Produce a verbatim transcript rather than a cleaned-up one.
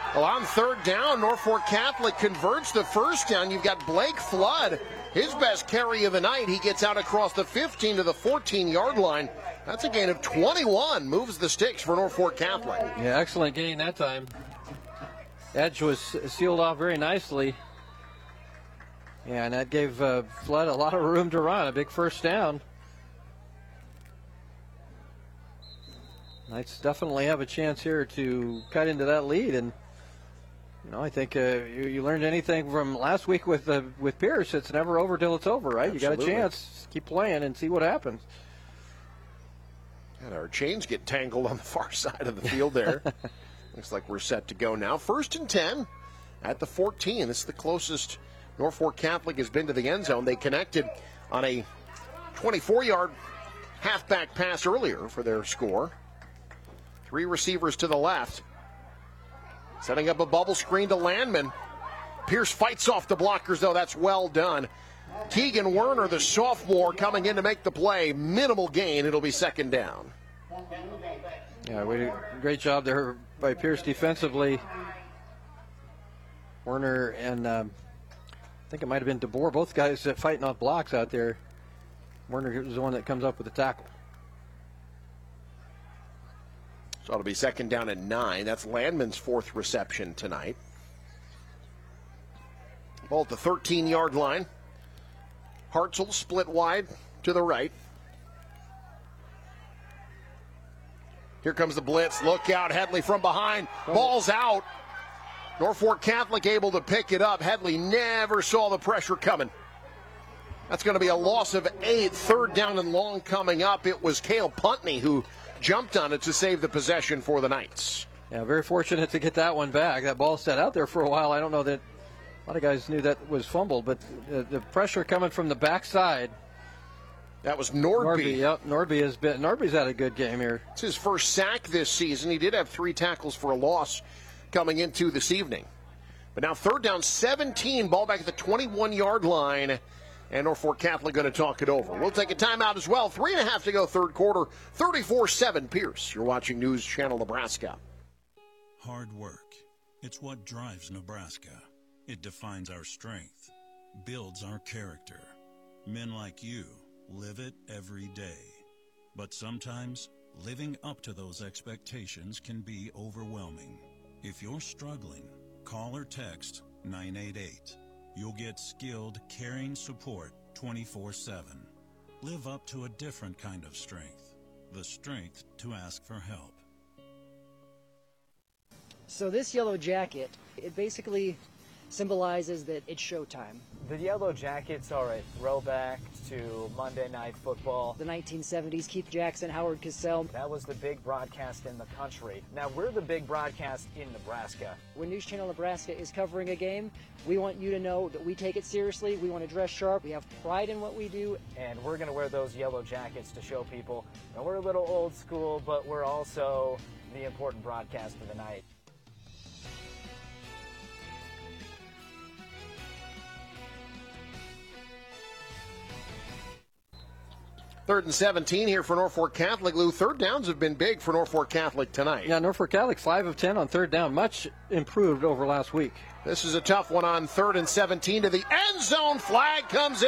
Well, on third down, Norfolk Catholic converts the first down. You've got Blake Flood, his best carry of the night. He gets out across the fifteen to the fourteen-yard line. That's a gain of twenty-one. Moves the sticks for Norfolk Catholic. Yeah, excellent gain that time. Edge was sealed off very nicely. Yeah, and that gave uh, Flood a lot of room to run. A big first down. Knights definitely have a chance here to cut into that lead, and you know I think uh, you, you learned anything from last week with uh, with Pierce. It's never over till it's over, right? Absolutely. You got a chance. Keep playing and see what happens. And our chains get tangled on the far side of the field there. Looks like we're set to go now. First and ten at the fourteen. This is the closest Norfolk Catholic has been to the end zone. They connected on a twenty-four-yard halfback pass earlier for their score. Three receivers to the left. Setting up a bubble screen to Landman. Pierce fights off the blockers, though. That's well done. Keegan Werner, the sophomore, coming in to make the play. Minimal gain. It'll be second down. Yeah, we, great job there by Pierce defensively. Werner and um, I think it might have been DeBoer, both guys that fighting off blocks out there. Werner was the one that comes up with the tackle. So it'll be second down and nine. That's Landman's fourth reception tonight. Ball at the thirteen-yard line. Hartzell split wide to the right. Here comes the blitz. Look out, Headley from behind. Ball's out. Norfolk Catholic able to pick it up. Headley never saw the pressure coming. That's going to be a loss of eight. Third down and long coming up. It was Cale Puntney who jumped on it to save the possession for the Knights. Yeah, very fortunate to get that one back. That ball sat out there for a while. I don't know that a lot of guys knew that was fumbled, but the, the pressure coming from the backside. That was Nordby. Nordby, yep. Nordby has been. Nordby's had a good game here. It's his first sack this season. He did have three tackles for a loss coming into this evening. But now third down, seventeen. Ball back at the twenty-one-yard line. And Norfolk Catholic going to talk it over. We'll take a timeout as well. Three and a half to go third quarter. thirty-four seven Pierce. You're watching News Channel Nebraska. Hard work. It's what drives Nebraska. It defines our strength, builds our character. Men like you live it every day. But sometimes living up to those expectations can be overwhelming. If you're struggling, call or text nine eight eight. You'll get skilled, caring support twenty-four seven. Live up to a different kind of strength, the strength to ask for help. So this yellow jacket, it basically symbolizes that it's showtime. The Yellow Jackets are a throwback to Monday Night Football. The nineteen seventies, Keith Jackson, Howard Cosell. That was the big broadcast in the country. Now we're the big broadcast in Nebraska. When News Channel Nebraska is covering a game, we want you to know that we take it seriously. We want to dress sharp. We have pride in what we do. And we're going to wear those yellow jackets to show people that we're a little old school, but we're also the important broadcast of the night. Third and seventeen here for Norfolk Catholic. Lou, third downs have been big for Norfolk Catholic tonight. Yeah, Norfolk Catholic five of ten on third down. Much improved over last week. This is a tough one on third and seventeen to the end zone. Flag comes in.